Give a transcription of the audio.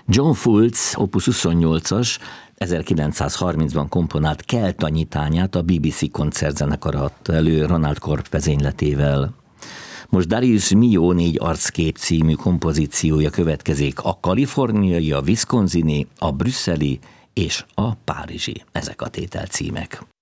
John Fultz opus 28-as 1930-ban komponált Kelta nyitányát a BBC koncertzenekar adta elő Ronald Corp vezényletével. Most Darius Milhaud 4 arckép című kompozíciója következik, a kaliforniai, a wisconsini, a brüsszeli és a párizsi, ezek a tételcímek.